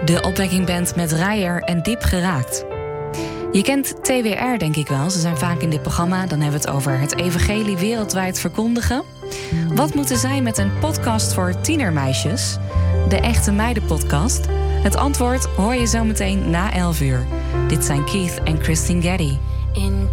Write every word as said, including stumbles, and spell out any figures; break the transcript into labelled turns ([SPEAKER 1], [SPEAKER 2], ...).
[SPEAKER 1] De opwekkingband met Rijer en Diep Geraakt. Je kent T W R denk ik wel, ze zijn vaak in dit programma. Dan hebben we het over het evangelie wereldwijd verkondigen. Wat moeten zij met een podcast voor tienermeisjes? De Echte Meiden podcast? Het antwoord hoor je zo meteen na elf uur. Dit zijn Keith en Christine Getty.
[SPEAKER 2] In